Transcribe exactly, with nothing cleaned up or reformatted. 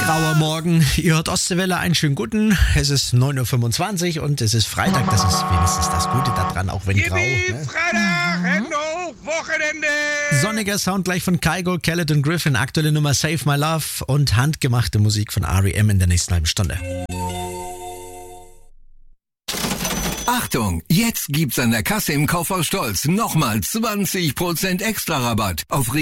grauer Morgen. Ihr hört Ostseewelle, einen schönen guten. Es ist neun Uhr fünfundzwanzig und es ist Freitag. Das ist wenigstens das Gute daran, auch wenn grau. Ne? Freitag, Hände hoch, Wochenende. Sonniger Sound gleich von Kygo, Khaled und Griffin. Aktuelle Nummer Save My Love und handgemachte Musik von R E M in der nächsten halben Stunde. Achtung, jetzt gibt's an der Kasse im Kaufhaus Stolz nochmal zwanzig Prozent extra Rabatt auf